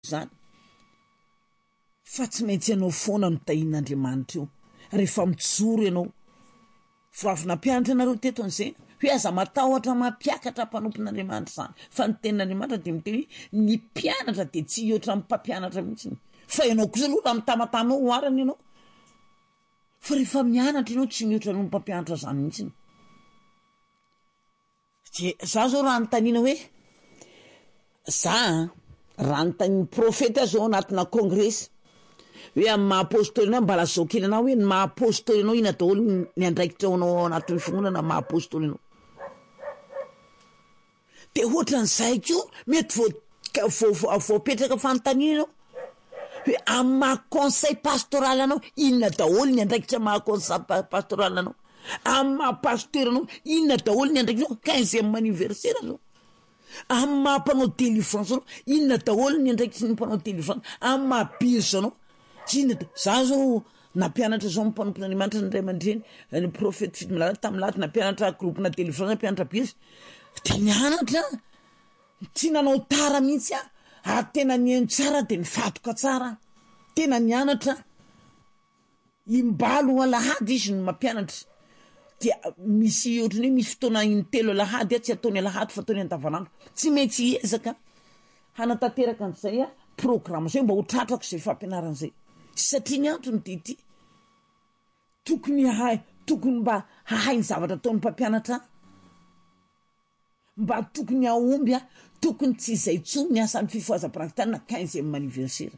zany fa tsy maintsy ianao foana no tahin'Andriamanitra io rehefa mijoro ianao avy nampianatra anareo teto an'izay hoe aza matahotra mampiakatra mpanompon'Andriamanitra zany fa ny tenin'Andriamanitra dia miteny ny mpianatra dia tsy hihoatra amin'ny mpampianatra mihitsy fa ianao kosa aloha raha mitamatama ho arany ianao fa rehefa mianatra ianao tsy mihoatra noho ny mpampianatra zany mihitsy za zao raha nytanina hoe za raha nytaniny profeta zao anatina kongresa hoe amin'ny maha-apôstôly anao mba lazao kely anao hoe ny maha-apôstôly anao ina daholo ny andraikitra anao anatin'ny fiangonana maha-apôstôly anao de ohatran'izay koa mety voapetraka fanontaniana anao hoe amin'ny maha-conseil pastoral anao inona daholo ny andraikitra maha-conseil pastoral anao amin'ny maha-pasteur anao inona daholo ny andraikitra 15e anniversaire zao amin'ny maha-mpanao délivrance anao inona daholo ny andraikitra ny mpanao délivrance amin'ny maha-birge anao za zao nampianatra zao mpanompon'Andriamanitra ny ray aman-dreny ny profeta Fidy Malala tamin'ny lahatra nampianatra groupena délivrance nampianatra birge de nianatra tsy nanao tara mihitsy ary tena nihaino tsara de nifatoka tsara tena nianatra imbalo alahady izy no mampianatra dia misy ohatrany hoe misy fotoana intelo alahady tsy ataony alahady fa ataony andavanandro tsy maintsy hiezaka hanatanteraka an'izay programme zay mba ho tratrako izay fampianaran'izay satria ny antony dia ity tokony mba hahainy zavatra ataon'ny mpampianatra mba tokony ahomby tokony tsy izay tsony ny asan'ny fifohazam-pirankitanina 15e anniversaire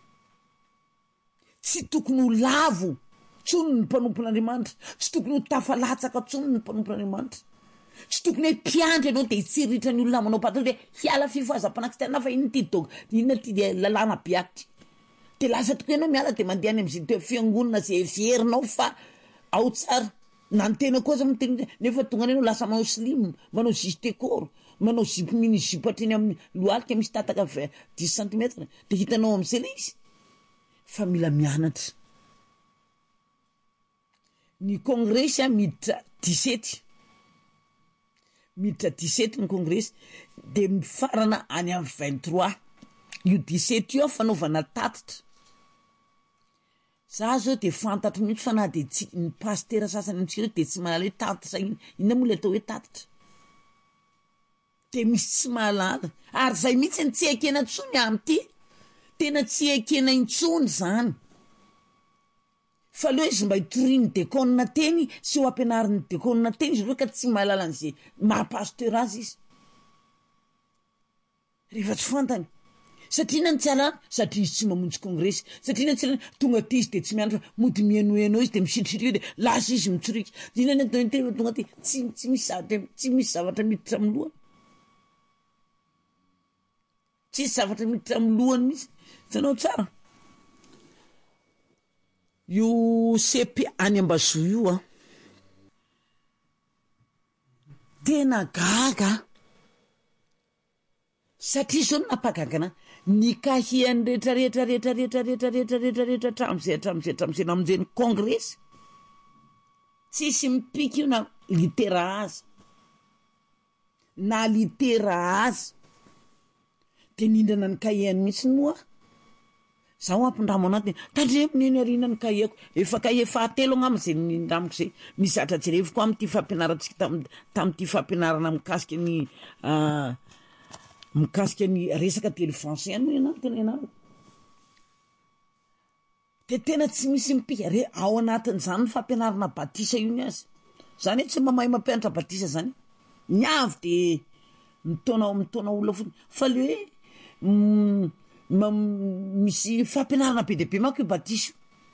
tsy tokony ho lavo tsony ny mpanompon'Andriamanitra tsy tokony ho tafalatsaka tsony ny mpanompon'Andriamanitra tsy tokony hoe mpiandry ianao dia hitsiritra ny olona manao pataloha dia hiala fifohazam-pirankitanina fa inona ty lalàna biaky de lasa toko ianao miala de mandeha any am'izay toe fiangonana zay vierinao fa ao tsara na ny tena koa za miteny nefa tonga any ianao lasa manao slim manao justekoro manao zipo mini zipo hatreny amin'ny lohalika misy tataka 10 centimetre de hitanao am'izay le izy fa mila mianatra ny congrès miditra 17 ny congrès de mifarana any amin'ny 23 io 17 io fanaovana tatitra za zao de fantatro mihitsy fa na de tsy ny pastera sasany amitsika de tsy mahalala hoe tatitra inona moa le atao hoe tatitra de misy tsy mahalala ary zay mihitsy ny tsy ekena ntsony am'ty tena tsy ekena intsony zany fa leo izy mba hitoriny dekona teny sy ho ampianariny dekona teny izy reo ka tsy mahalala an'izay maha-pasteur azy izy rehefa tsy fantany satria na ny tsy alana satria izy tsy mamonjy kongresa satria na tsy alana tonga ty izy de tsy mianatra mody mienoeno izy de misitrika de lasa izy mitsorika inona tonga ty tsy misy zavatra miditra amin'ny lohany tsy misy zavatra miditra amin'ny lohany mihitsy sanao tsara io sepy any Ambazoa io tena gaga satria zao napagagana ny kahiany rehetrarehetrarehetrarehetrarehetrarehetrarehetra hatramin'izay namonjeny kongresa tsisy mipika io na litera aza de nindrana ny kahiany mihitsy moa zaho ampindramo anaty tandreminy arina ny kahiako efa kahie fahatelo agnam'izay nindramiko zay mizatra jereviko am'ty fampianaratsika tamin'ity fampianarana mikasika ny resaka délivrance ihany ianao de tena tsy misy mipika ao anatin'izany ny fampianarana batisa io ny azy zany hoe tsy mamahay mampianatra batisa zany miavy de mitona olona fotsiny fa le hoe misy fampianarana be deabe manko io batisa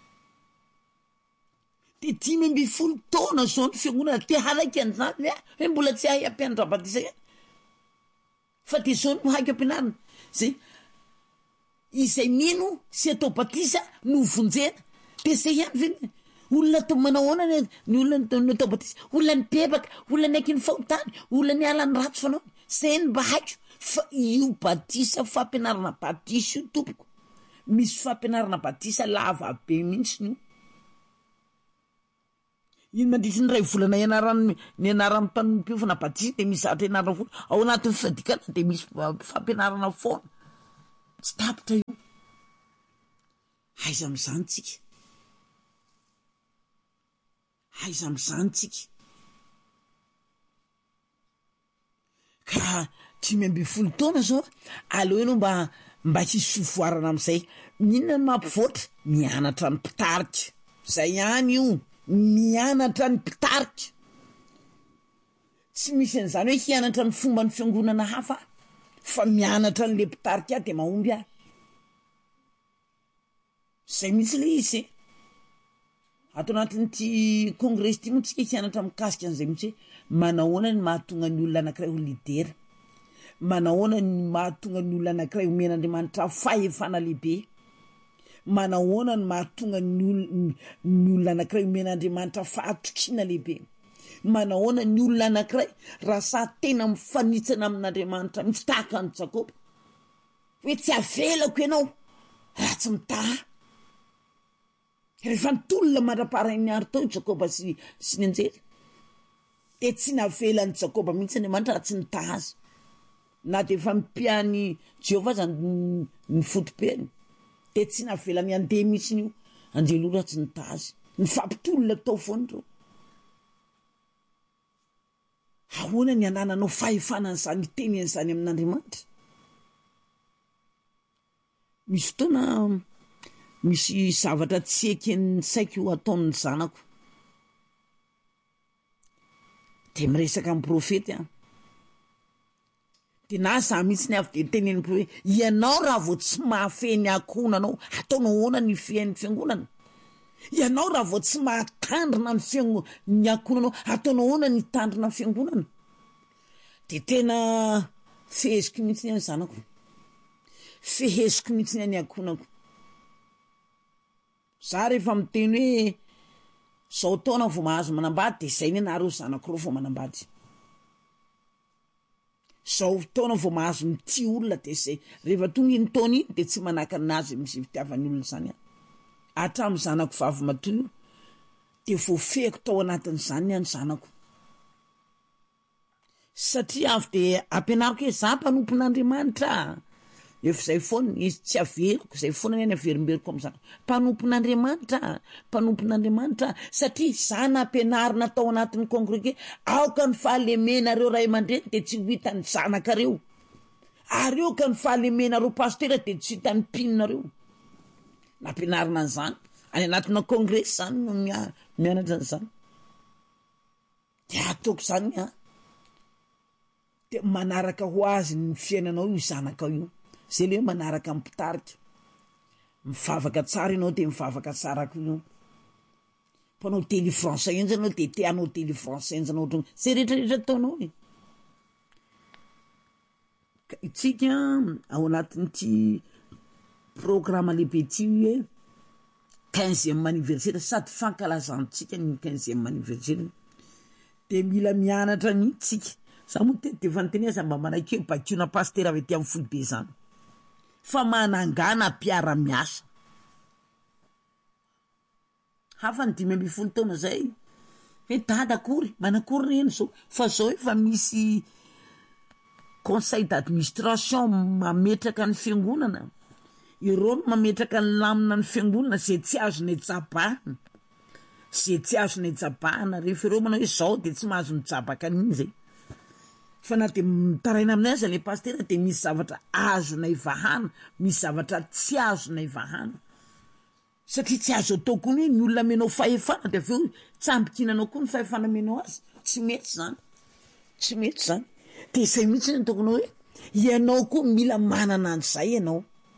de 10 taona zao ny fiangonana te halaika an'izany hoe mbola tsy ahay ampianatra batisa ihany fa de zao no haiko ampianarana zay izay mino sy atao batisa no vonjena de zay ihany ve olona to manao ahoana ny olona atao batisa olona ny bebaka olona ny aiky ny fahotany olona ny ala ny ratsy fanao zay ny mba haiko fa io batisa fampianarana batisa io tompoko misy fampianarana batisa lava be mihitsy no iny mandritra ny ray volana ny anaran'ny mpanompiofana batisa de misy zatra ianarana foana ao anatin'ny fadikana de misy fampianarana foana tsy tapitra io aiza am'izany tsika aiza am'izany tsika ka 5 taona zao aleo aloha mba hisovoarana am'izay mihinona ny mampivoatra mianatra ny mpitarika zay ihany io mianatra ny mpitarika tsy misy an'izany hoe hianatra ny fomba ny fiangonana hafa fa mianatra n'le mpitarika de mahomby ahy zay mihitsy le izy ato anatin'ity congrès ty moa tsika hianatra mikasika an'izay mihitsy hoe manahoana ny mahatonga ny olona anankiray ho lidera manahoana ny mahatonga ny olona anankiray omen'Andriamanitra fahefana lehibe manahoana ny mahatonga ny olona anankiray omen'Andriamanitra fahatokiana lehibe manahoana ny olona anankiray raha sa tena mifanitsana amin'Andriamanitra mitsy tahaka ny Jakoba hoe tsy avelako ianao raha tsy mitaha rehefa nitolona mandra-parainy ary tao Jakoba sy ny anjely de tsy navelan'ny Jakoba mihitsy Andriamanitra raha tsy nitaha azy na de efa mipiany Jehovah zany ny fotopeny de tsy navelany andeha mihitsy io anjely raha tsy nitaha azy ny fampitolona tao foana reo ahoana ny anananao fahefanan'izany teny an'izany amin'Andriamanitra misy fotoana misy zavatra tsy ekeny saiko ataon'ny zanako de miresaka amin'ny profety de na za mihitsy ny avy de tenen'ny profety ianao raha vao tsy mahafeny akonanao ataonao hoana ny fiain'ny fiangonana ianao raha vao tsy mahatandrina ny akonanao ataonao hoana ny tandrina ny fiangonana de tena feheziko mihitsy ny zanako feheziko mihitsy ny akonako za rehefa miteny hoe zao taona vao mahazo manambady de zay ny anareo zanako reo vao manambady zao taona vao mahazo mity olona de zay rehefa tonga iny taona iny de tsy manaka anazy misy fitiavany olona zany hatramin'ny zanako vavy matoy de voafehiko tao anatin'izany any zanako satria avy de ampianariko hoe za mpanompon'Andriamanitra efa zay foana izy tsy averiko zay foana ny averimberiko am'zany mpanompon'Andriamanitra satria za nampianarina tao anatin'ny congrès aoka ny fahalemenareo ray aman-dreny de tsy hitany zanakareo ary eo ka ny fahalemenareo pastera de tsy hitany mpinonareo nampianarina an'izany any anatina congrès zany no mianatra an'izany de ataoko zany de manaraka ho azy ny fiainanao io zanaka io zay le hoe manaraka mpitarika mivavaka tsara ianao de mivavaka tsara ko io mpanao télé français enjanao de teanao télé français enjanao ohatrany zay rehetrarehetra ataonao itsika ao anatin'ity programme lehibe ty hoe 15e anniversaire sady fankalazantsika ny 15e anniversaire de mila mianatra ny tsika za moa de efa nyteny aza mba manakeo bakiona pasteur avy ety amin'ny Folibe zany fa manangana mpiara-miasa hafa ny 5 taona zay hoe dada akory manakory reny zao fa zao efa misy conseil d'administration mametraka ny fiangonana ireo no mametraka ny lamina ny fiangonana zay tsy azony etsabahana zay tsy azony etsabahana rehefa ireo manao hoe zao de tsy mahazo mijabaka an'iny zay fa na de mitaraina amin'ny azy le pasteur de misy zavatra azona ivahana misy zavatra tsy azona ivahana satria tsy azo atao koa ny olona menao fahefana de aveo tsambikinanao koa ny fahefana menao azy tsy mety zany de zay mihitsy ny tokonao hoe ianao koa mila manana an'izay ianao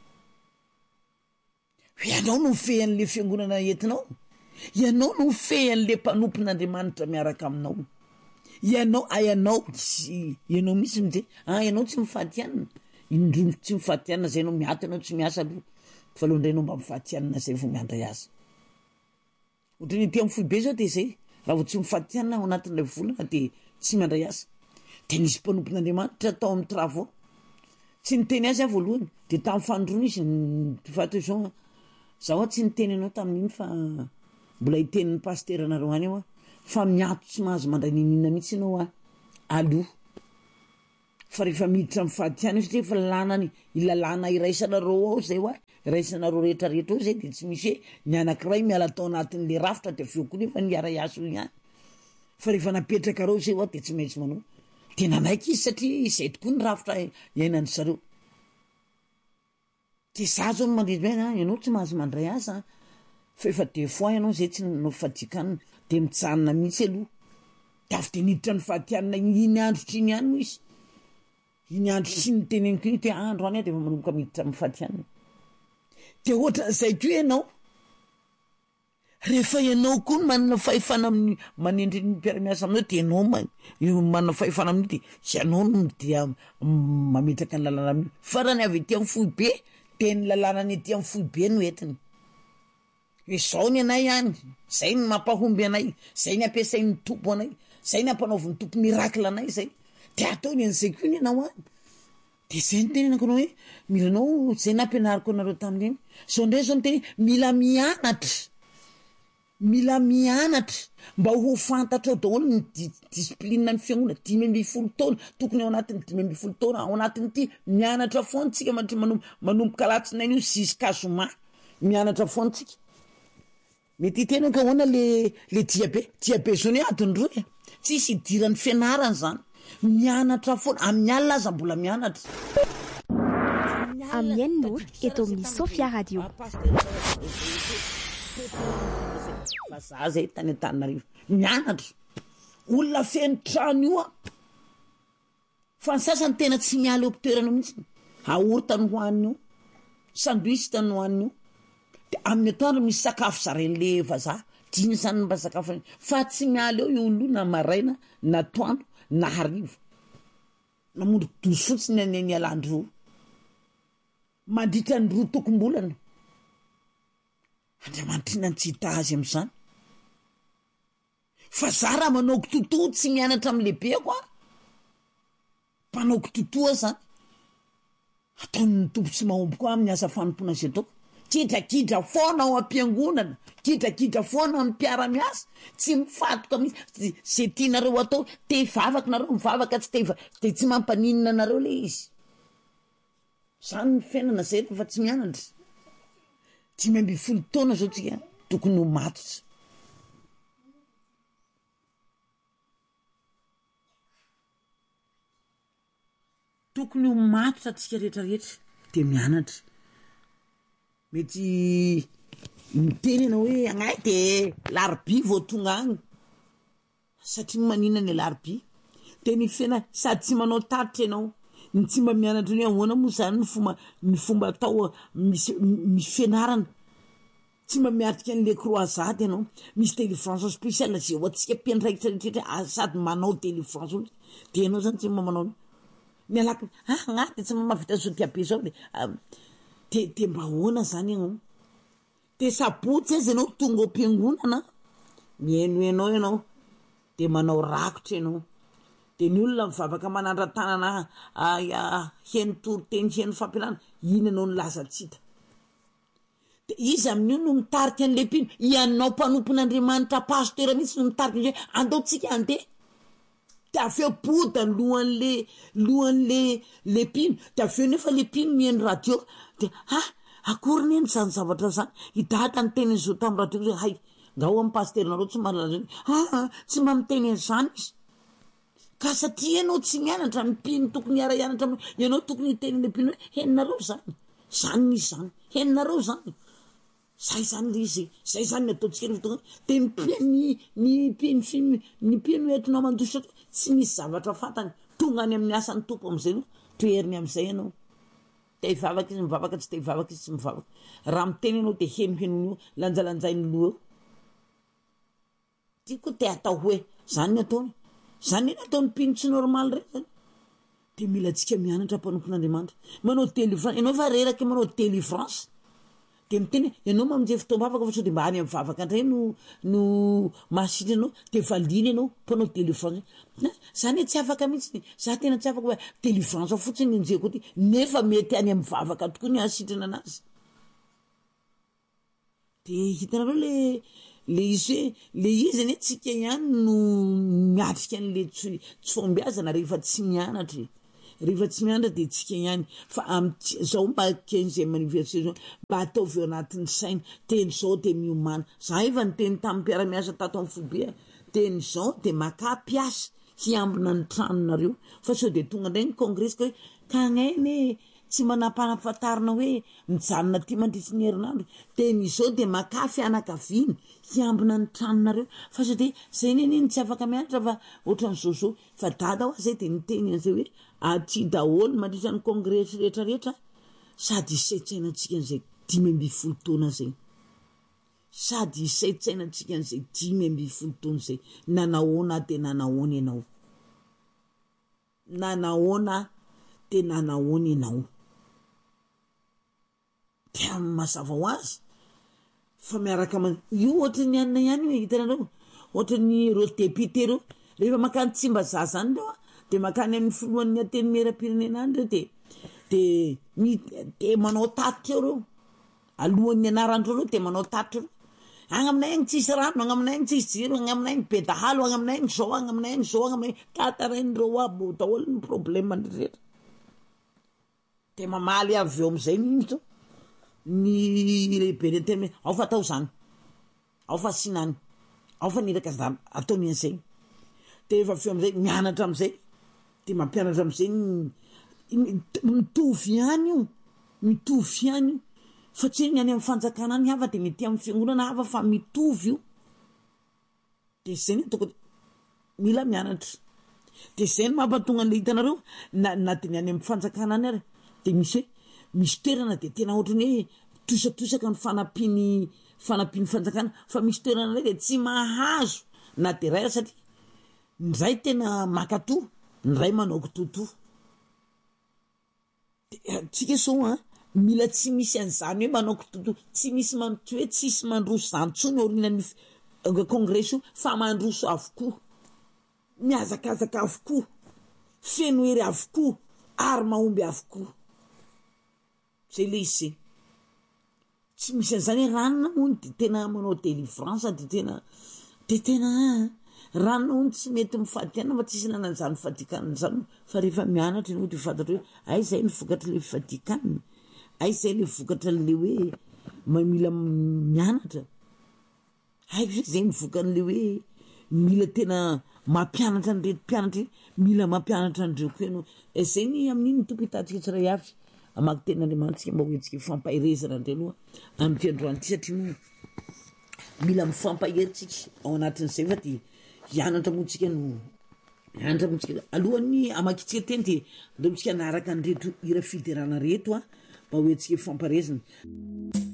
no fehan'le fiangonana entinao ianao no fehan'le mpanompon'Andriamanitra miaraka aminao ianao mihitsy mije ianao tsy mifatianina indromo tsy mifatianina zay anao miato ianao tsy miasa aloha fa aloha indray anao mba mifatianina zay vao miandray azy ohatrany ty amin'ny Folibe zao de zay raha vao tsy mifatianina ao anatin'ilay volana de tsy mandray asa de nisy mpanompon'Andriamanitra tao amin'ny travaux tsy niteny azy voalohany de tamin'ny fandroana izy fato zao zaho tsy niteny anao tamin'iny fa mbola hitenin'ny pasteur nareo any eo fa miato tsy mahazo mandray ninina mihitsy ianao aloha fa rehefa miditra amin'ny fahatiana satria efa lanany ilalàna iraisanareo ao zay hoa iraisanareo rehetrarehetra ao zay de tsy misy hoe ny anankiray miala tao anatin'le rafitra de aveo koa nefa niara-iaso ihany fa rehefa napetraka reo zay hoa de tsy maintsy manao tena naiky izy satria izay tokoa ny rafitra iainany zareo de za zao no mandrindra hoe ianao tsy mahazo mandray azy fa efa deux fois ianao zay tsy no fadikanina de mijanona mihitsy aloha de avy de niditra ny fahatianina iny andro iny ihany moa izy iny andro sy ny teneniko iny te andro any a de efa manomboka miditra amin'ny fahatianina de ohatra zay ko ianao rehefa ianao koa no manana fahefana amin'ny manendry ny mpiara-miasa aminao de ianao manana fahefana amin'io de sy ianao no dia mametraka ny lalàna amin'io fa raha ny avy ety amin'ny fohy be de ny lalàna ny ety amin'ny fohy be no entiny hoe zao ny anay ihany zay ny mampahomby anay zay ny ampiasain'ny tompo anay zay ny ampanaoviny tompo miracle anay zay de ataony an'izay koa ny ianao any de zay ny tenenako anao hoe mila anao zay nampianariko anareo tamin'iny zao ndray zao ny teny mila mianatra mba ho fantatra ao daholo ny disiplinina ny fiangonana 10 taona tokony ao anatin'ny 10 taona ao anatin'ity mianatra foantsika manomboka alatsinainy io ziskazoma mianatra foantsika mety tenaka hoana le diabe zao ny adiny roy tsisy idiran'ny fianarana zany mianatra foana amin'ny alina aza mbola mianatra Amienne Nour eto amin'ny Sofia Radio. Fa za zay tany Antananarivo mianatra olona feno trano io fa ny sasany tena tsy miala eo am-toerana mihitsy aorita ny hoaniny io sandwich tany hoaniny io de amin'ny atoandro misy sakafo zaren'le vazaha diny zany mba sakafo fa tsy miala eo olo na maraina na toandro na hariva namondo doso fotsiny ny alandro mandritra ny roa tokom-bolana Andriamanitra ny tsy hita azy amin'izany fa za raha manaoko totoa tsy mianatra amin'ny lehibe koa manaoko totoa zany ataon'ny tompo tsy mahomby koa amin'ny asa fanompoana zay ataoko kidrakidra foana ao am-piangonana kidrakidra foana amin'ny mpiara-miasa tsy mifatoka mihitsy zay tianareo atao te hivavaka nareo mivavaka tsy te tsy mampaninina nareo le izy zany ny fiainana zay rehefa tsy mianatra 10 taona zao tsika tokony ho matotra tokony ho matotra tsika rehetrarehetra de mianatra mety miteny ianao hoe agnay de larbi vao tonga agny satria manina ny larbi de ny fiaina sady tsy manao taritra ianao ny tsy mba mianatra ny ahoana moa zany ny fomba atao misy fianarana tsy mba miatrika an'le croisade ianao misy délivrance spéciale zay ho atsika mpiandraikitra rehetrarehetra sady manao délivrance olo de ianao zany tsy mba manao mialaka agnaty de tsy mamavita zao diabe zao de mba ahoana zany ianao de sabotsy azy ianao tonga ao am-piangonana mihaino ianao de manao rakotra ianao de ny olona mivavaka manandra-tanana heno toroteny heno fampianana iny ianao ny laza tsita de izy amin'io no mitarika an'le mpino ianao mpanompon'Andriamanitra pasteur mihitsy no mitarika hoe andao tsika andeha de aveo boda lohan'le mpino de aveo nefa le mpino mihaino radio de akory neny zany zavatra zany hidata ny teniny zao tamin'ny radio hay ngao amin'ny pasternareo tsy malala tsy mba miteny an'izany izy ka satria ianao tsy mianatra mipino tokony iara-ianatra ianao tokony hitenyle mpino hoe heninareo zany izy zany heninareo zany zay zany le izy zay zany ny ataontsika rehefa tonga de ny mpino entinao mandositra tsy misy zavatra fantany tonga any amin'ny asan'ny tompo am'izay no toeriny am'izay ianao te hivavaka izy mivavaka tsy te hivavaka izy tsy mivavaka raha miteny ianao de henohenon'io lanjalanjainy loha eo tiako te atao hoe zany ny ataony zany eny ataon'ny mpino tsy normal reny zany de mila tsika mianatra mpanompon'Andriamanitra manao délivrance ianao fa reraka manao délivrance de miteny ianao mamonjy fotoam-bavaka fa sao de mba any am'vavaka indray no mahasitra ianao de valina ianao mpanao délivrance zany tsy afaka mihitsy za tena tsy afaka délivrance fotsiny injeko ty nefa mety any am'vavaka tokoa ny ahasitrana anazy de hitanareo le izy ane tsika ihany no miatrika an'le tsy fombiazana rehefa tsy mianatra riva tsy miandra de tsika ihany fa zao mba 15e anniversaire zao mba ataovy eo anatin'ny saina teny zao de miomana za efa nyteny tamin'ny mpiara-miasa tato amin'ny fobe teny zao de maka piasa hiambina ny tranonareo fa sao de tonga ndray ny kongresika hoe kagnene tsy manapanafatarina hoe mijanona ty mandritsy ny herinandro teny izao de maka fianakaviana hiambina ny tranonareo fa sao de zay neniny tsy afaka mianatra fa ohatran'zao fa dada ho zay de niteny an'izay hoe aty daholo mandritra ny kongresy rehetrarehetra sady isaitsainantsika an'izay 10 taona zay sady isaitsainantsika an'izay 10 taona zay nanahoana de nanahoana ianao nanahoana de nanahoana ianao de mazava ho azy fa miaraka io ohatry ny anina ihany hoe hitanareo ohatry ny reo député reo rehefa makany tsimba zazany reo de makany amin'ny filohan'ny ateny meram-pirenena any reo de manao tatitra reo alohan'ny anarandreo reo de manao tatitra reo agny aminay agny tsisy rano agny aminay agny tsisy jiro agny aminay agny be dahalo agny aminay agny zao agny aminay agny zao agny aminay tatarain'reo aby daholo ny problème rehetra de mamaly avy eo am'izay nito ny lehibe ny teny ao fa atao zany ao fa sinany ao fa niraka zany atao mian'izay de efa avy eo am'izay mianatra am'izay de mampianatra am'izay mitovy ihany io fa tsy ny any amin'ny fanjakana any hafa de mety amin'ny fiangonana hafa fa mitovy io de zay ny toko mila mianatra de zay ny mampatonga an'le hitanareo na de ny any amin'ny fanjakana any ary de misy toerana de tena ohatrany hoe tosatosaka ny fanapiny fanjakana fa misy toerana ray de tsy mahazo na de ray satria ndray tena makato ndray manao kitoto de tsika sao mila tsy misy an'izany hoe manao kitoto tsy misy hoe tsisy mandroso zany tsony orinan'ny kongreso fa mandroso avokoa miazakazaka avokoa feno hery avokoa ary mahomby avokoa zay le izy tsy misy an'izany ranona mony de tena manao délivrance de tena ranona mony tsy mety mifadikanana fa tsisy nanan'izany fadikanana zany fa rehefa mianatra ino de fantatra hoe ay zay ny vokatra le fadikanana ay zay le vokatra le hoe mila mianatra ay zay ny vokan'le hoe mila tena mampianatra ny reto mpianatra mila mampianatra andreo koa ianao zay ny amin'iny ny tompo hitantsika tsiray avy amaky ten'Andriamanitra mba hoentsika fampahirezana andray aloha amin'ny androany ty satria mila mifampaherintsika ao anatin'izay fa de hianatra montsika alohan'ny amakitsika teny de ndomitsika naraka an'reto ira fiderana reto mba hoentsika fampahirezana